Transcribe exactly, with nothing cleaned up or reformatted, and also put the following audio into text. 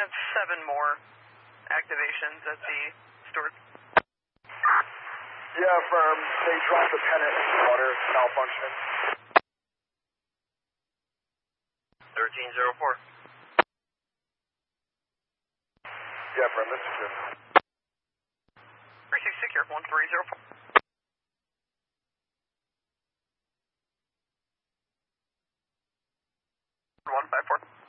have seven more activations at the store. Yeah, firm. They dropped the pennant in the water, malfunctioning. thirteen oh four. Yeah, firm. This is good. three six secure, one three oh four. one five four.